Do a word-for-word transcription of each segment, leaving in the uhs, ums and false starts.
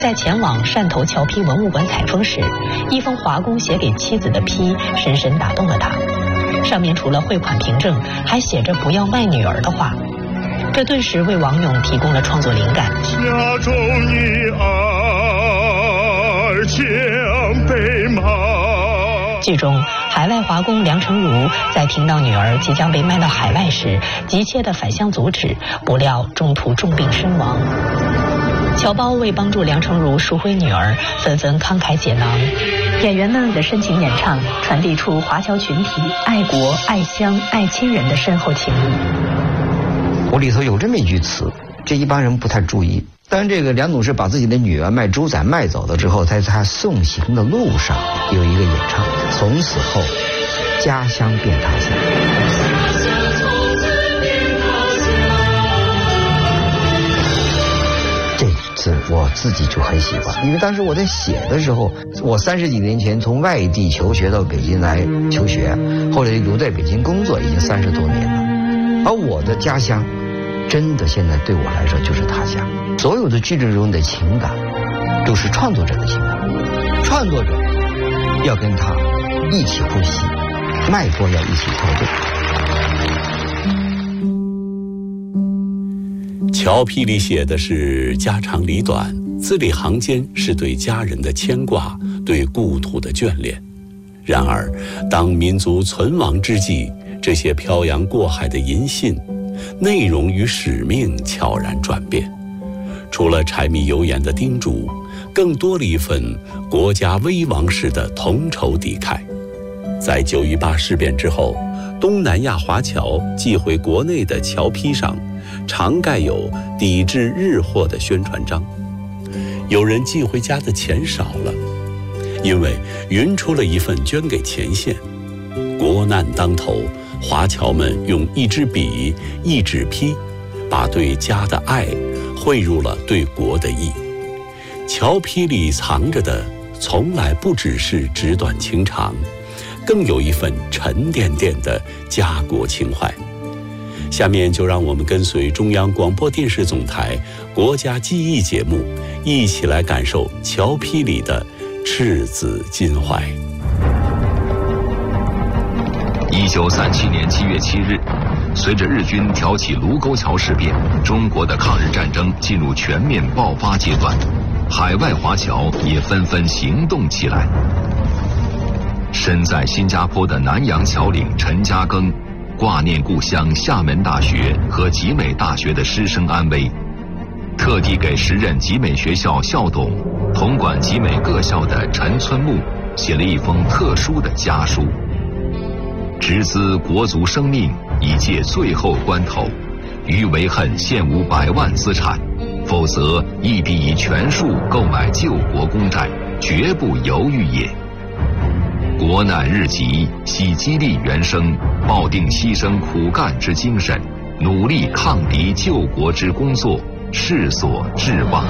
在前往汕头侨批文物馆采风时，一封华工写给妻子的批深深打动了他。上面除了汇款凭证，还写着不要卖女儿的话。这顿时为王勇提供了创作灵感。 家中一儿将被卖。 剧中，海外华工梁成儒在听到女儿即将被卖到海外时，急切地反向阻止，不料中途重病身亡。侨胞为帮助梁成儒赎回女儿，纷纷慷慨解囊。演员们的深情演唱，传递出华侨群体爱国、爱乡、爱亲人的深厚情谊。 我里头有这么一句词，这一般人不太注意。当这个梁董事把自己的女儿卖猪仔卖走了之后，在他送行的路上有一个演唱，从此后家乡变他乡。这字我自己就很喜欢，因为当时我在写的时候，我三十几年前从外地求学到北京来求学，后来留在北京工作已经三十多年了，而我的家乡真的现在对我来说就是他乡。所有的剧中的情感都是创作者的情感，创作者要跟他一起呼吸，脉搏要一起跳动。 侨批里写的是家长里短，字里行间是对家人的牵挂，对故土的眷恋。然而当民族存亡之际，这些漂洋过海的银信内容与使命悄然转变，除了柴米油盐的叮嘱，更多了一份国家危亡时的同仇敌忾。在九一八事变之后，东南亚华侨寄回国内的侨批上常盖有抵制日货的宣传章。有人寄回家的钱少了，因为匀出了一份捐给前线。国难当头，华侨们用一支笔一纸批，把对家的爱汇入了对国的义。侨批里藏着的从来不只是纸短情长，更有一份沉甸甸的家国情怀。下面就让我们跟随中央广播电视总台国家记忆节目，一起来感受侨批里的赤子襟怀。 一九三七年七月七日，随着日军挑起卢沟桥事变，中国的抗日战争进入全面爆发阶段，海外华侨也纷纷行动起来。身在新加坡的南洋侨领陈嘉庚，挂念故乡厦门大学和集美大学的师生安危，特地给时任集美学校校董、统管集美各校的陈村木写了一封特殊的家书。直资国族生命，以借最后关头，余为恨现无百万资产，否则亦必以全数购买救国公债，绝不犹豫也。国难日急，悉激励原生，抱定牺牲苦干之精神，努力抗敌救国之工作，世所致望。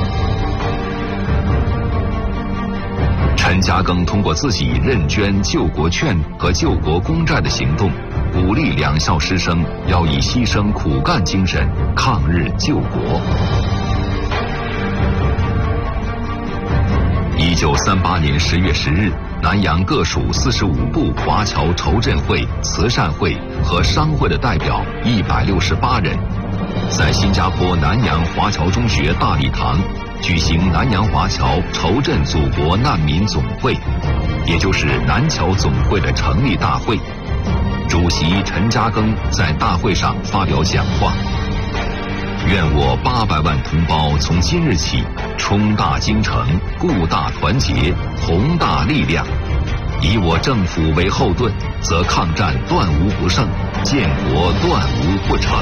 陈嘉庚通过自己认捐救国券和救国公债的行动，鼓励两校师生要以牺牲苦干精神抗日救国。一九三八年十月十日，南洋各属四十五部华侨筹赈会、慈善会和商会的代表一百六十八人，在新加坡南洋华侨中学大礼堂举行南洋华侨筹赈祖国难民总会，也就是南侨总会的成立大会。主席陈嘉庚在大会上发表讲话，愿我八百万同胞从今日起冲大京城，固大团结，宏大力量，以我政府为后盾，则抗战断无不胜，建国断无不成。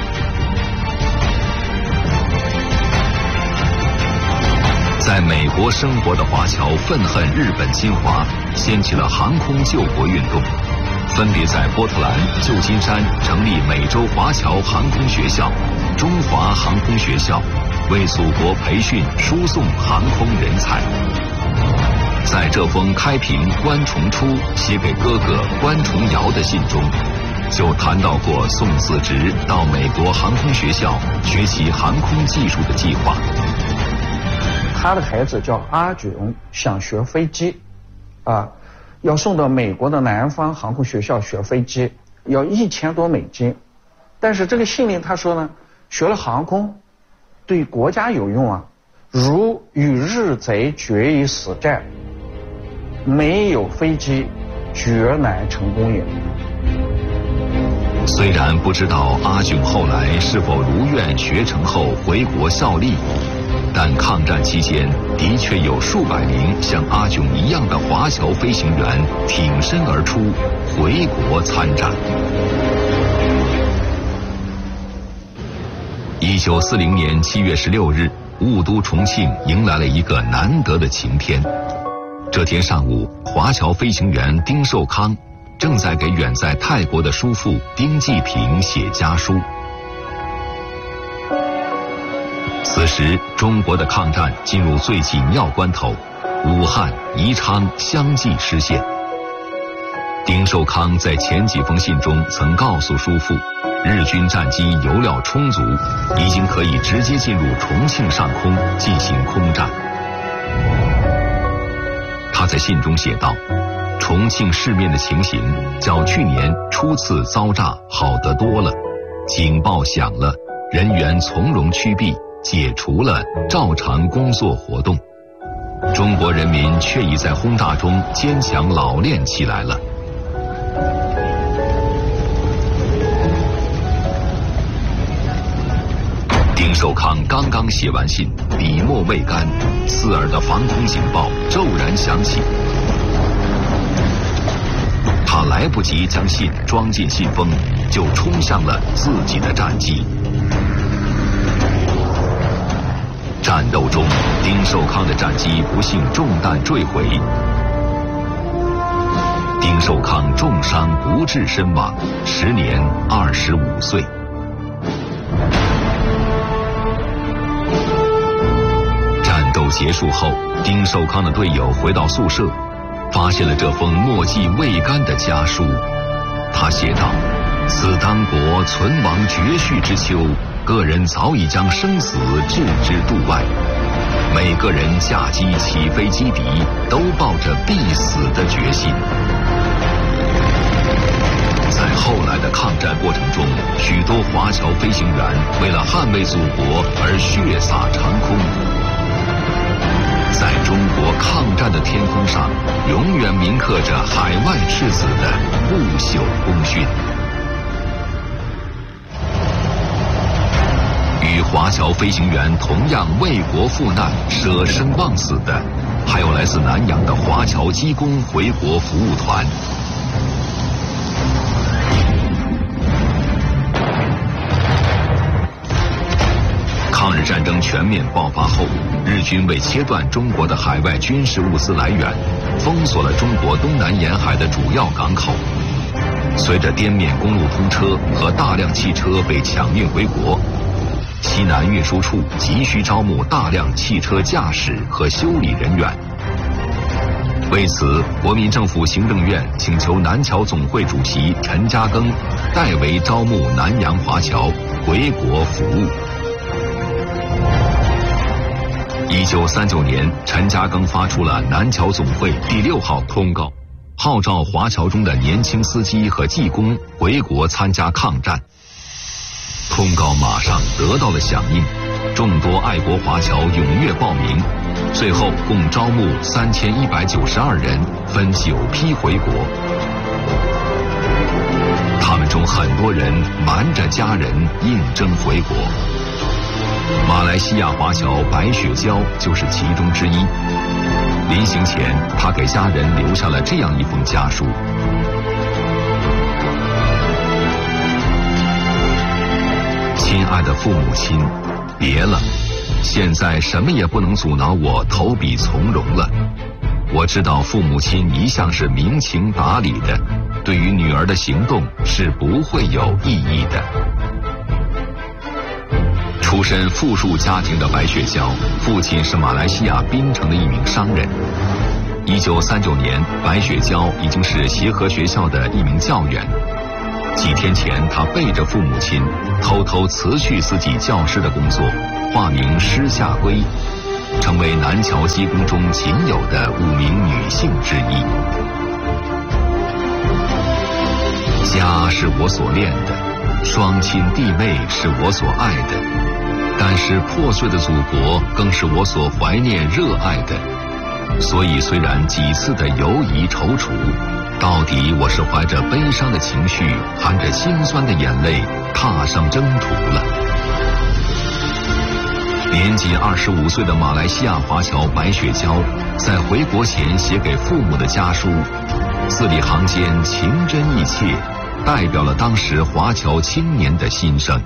在美国生活的华侨愤恨日本侵华，掀起了航空救国运动，分别在波特兰、旧金山成立美洲华侨航空学校、中华航空学校，为祖国培训输送航空人才。在这封开平关崇初写给哥哥关崇尧的信中，就谈到过送子侄到美国航空学校学习航空技术的计划。 他的孩子叫阿炯，想学飞机，啊，要送到美国的南方航空学校学飞机，要一千多美金。但是这个信里他说呢，学了航空对国家有用啊，如与日贼决一死战，没有飞机，绝难成功也。 虽然不知道阿炯后来是否如愿学成后回国效力，但抗战期间的确有数百名像阿炯一样的华侨飞行员挺身而出，回国参战。一九四零年七月十六日，雾都重庆迎来了一个难得的晴天。这天上午，华侨飞行员丁寿康正在给远在泰国的叔父丁继平写家书。此时，中国的抗战进入最紧要关头，武汉、宜昌相继失陷。丁寿康在前几封信中曾告诉叔父，日军战机油料充足，已经可以直接进入重庆上空进行空战。他在信中写道，重庆市面的情形较去年初次遭炸好得多了，警报响了，人员从容趋避，解除了照常工作活动。中国人民却已在轰炸中坚强老练起来了。丁寿康刚刚写完信，笔墨未干，刺耳的防空警报骤然响起。他来不及将信装进信封，就冲向了自己的战机。战斗中，丁寿康的战机不幸中弹坠毁，丁寿康重伤不治身亡，时年二十五岁。战斗结束后，丁寿康的队友回到宿舍，发现了这封墨迹未干的家书。他写道：“此当国存亡绝续之秋，个人早已将生死置之度外。每个人驾机起飞击敌，都抱着必死的决心。”在后来的抗战过程中，许多华侨飞行员为了捍卫祖国而血洒长空。在中国抗战的天空上，永远铭刻着海外赤子的不朽功勋。与华侨飞行员同样为国赴难、舍生忘死的，还有来自南洋的华侨机工回国服务团。抗日战争全面爆发后，日军为切断中国的海外军事物资来源，封锁了中国东南沿海的主要港口。随着滇缅公路通车和大量汽车被抢运回国，西南运输处急需招募大量汽车驾驶和修理人员。为此，国民政府行政院请求南侨总会主席陈嘉庚代为招募南洋华侨回国服务。一九三九年，陈嘉庚发出了南侨总会第六号通告，号召华侨中的年轻司机和技工回国参加抗战。通告马上得到了响应，众多爱国华侨踊跃报名，最后共招募三千一百九十二人，分九批回国。他们中很多人瞒着家人应征回国。马来西亚华侨白雪娇就是其中之一。临行前，他给家人留下了这样一封家书：亲爱的父母亲，别了，现在什么也不能阻挠我投笔从戎了。我知道父母亲一向是明情达理的，对于女儿的行动是不会有异议的。出身富庶家庭的白雪娇，父亲是马来西亚槟城的一名商人。一九三九年，白雪娇已经是协和学校的一名教员。几天前，他背着父母亲，偷偷辞去自己教师的工作，化名施夏归， 成为南桥鸡公中仅有的五名女性之一。家是我所恋的，双亲弟妹是我所爱的，但是破碎的祖国更是我所怀念热爱的。所以虽然几次的犹疑踌躇，到底我是怀着悲伤的情绪，含着心酸的眼泪踏上征途了。年仅二十五岁的马来西亚华侨白雪娇，在回国前写给父母的家书，字里行间情真意切，代表了当时华侨青年的心声。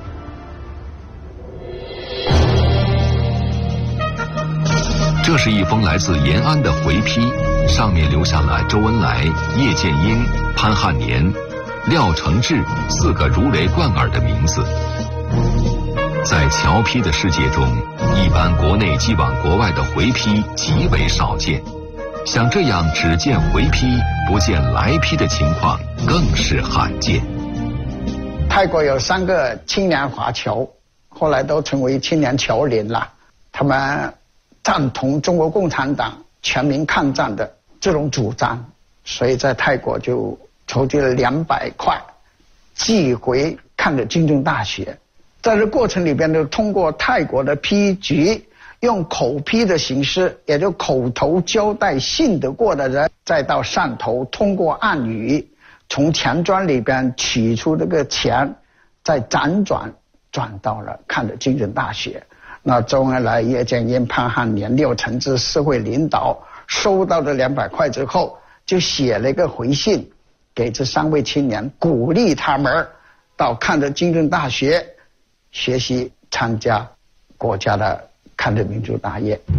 这是一封来自延安的回批，上面留下了周恩来、叶剑英、潘汉年、廖承志四个如雷贯耳的名字。在侨批的世界中，一般国内寄往国外的回批极为少见，像这样只见回批不见来批的情况更是罕见。 泰国有三个青年华侨，后来都成为青年侨联了，他们赞同中国共产党全民抗战的这种主张，所以在泰国就筹集了两百块，寄回抗日军政大学。在这过程里边呢，通过泰国的批局，用口批的形式，也就口头交代信得过的人，再到上头通过暗语，从钱庄里边取出这个钱，再辗转转到了抗日军政大学。那周恩来、叶剑英、潘汉年、廖承志四位领导收到这两百块之后，就写了一个回信给这三位青年，鼓励他们到抗日军政大学学习，参加国家的抗日民族大业。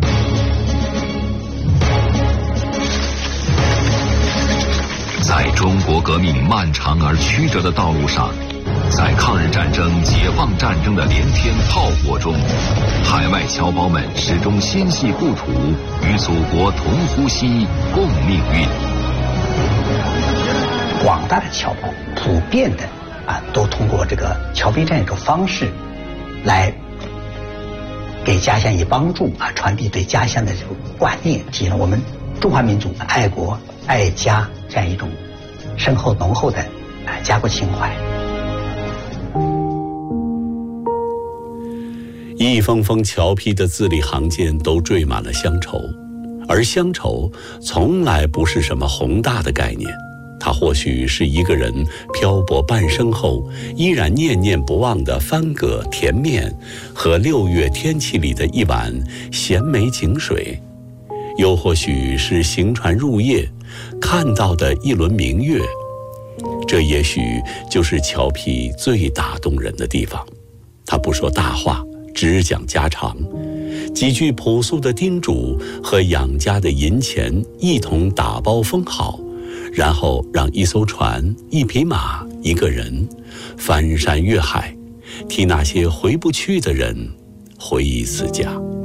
在中国革命漫长而曲折的道路上，在抗日战争、解放战争的连天炮火中，海外侨胞们始终心系故土，与祖国同呼吸、共命运。 广大的侨胞普遍的啊，都通过这个侨批这样一种方式，来给家乡以帮助啊，传递对家乡的这种观念，体现了我们中华民族爱国爱家这样一种深厚浓厚的啊家国情怀。 一封封侨批的字里行间都缀满了乡愁，而乡愁从来不是什么宏大的概念，它或许是一个人漂泊半生后依然念念不忘的番葛甜面和六月天气里的一碗咸梅井水，又或许是行船入夜看到的一轮明月。这也许就是侨批最打动人的地方，他不说大话，只讲家常，几句朴素的叮嘱和养家的银钱一同打包封好，然后让一艘船、一匹马、一个人翻山越海，替那些回不去的人回忆此家。